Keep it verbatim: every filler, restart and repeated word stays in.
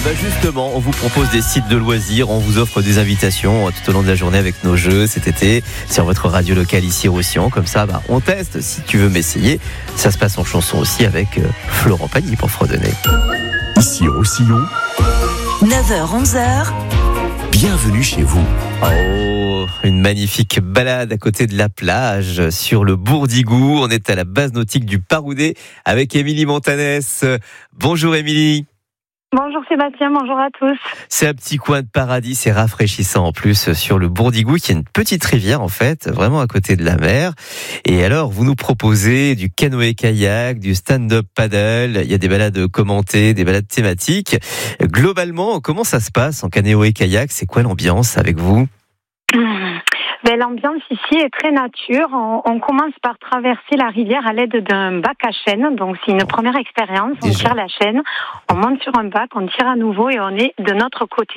bah justement, on vous propose des sites de loisirs, on vous offre des invitations tout au long de la journée avec nos jeux cet été sur votre radio locale ici Roussillon. Comme ça, bah, on teste. Si tu veux m'essayer, ça se passe en chanson aussi avec euh, Florent Pagny pour fredonner. Ici Roussillon, neuf heures onze heures. Bienvenue chez vous. Oh, une magnifique balade à côté de la plage sur le Bourdigou. On est à la base nautique du Paroudet avec Émilie Montanès. Bonjour Émilie. Bonjour Sébastien, bonjour à tous. C'est un petit coin de paradis, c'est rafraîchissant en plus sur le Bourdigou, qui est une petite rivière en fait, vraiment à côté de la mer. Et alors, vous nous proposez du canoë-kayak, du stand-up paddle, il y a des balades commentées, des balades thématiques. Globalement, comment ça se passe en canoë-kayak ? C'est quoi l'ambiance avec vous ? Ben, l'ambiance ici est très nature. On, on commence par traverser la rivière à l'aide d'un bac à chaîne. Donc c'est une première expérience. On Déjà. tire la chaîne, on monte sur un bac, on tire à nouveau et on est de notre côté.